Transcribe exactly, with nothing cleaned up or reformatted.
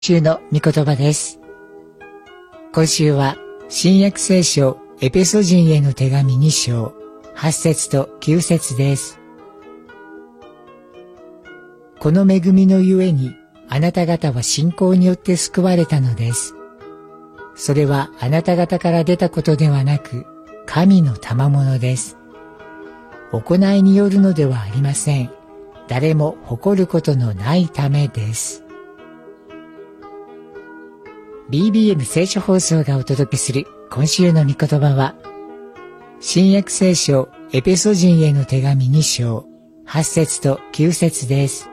週の御言葉です。今週は新約聖書エペソ人への手紙に章はち節ときゅう節です。この恵みのゆえにあなた方は信仰によって救われたのです。それはあなた方から出たことではなく神の賜物です。行いによるのではありません。誰も誇ることのないためです。ビービーエム 聖書放送がお届けする今週の御言葉は、新約聖書エペソ人への手紙に章はち節ときゅう節です。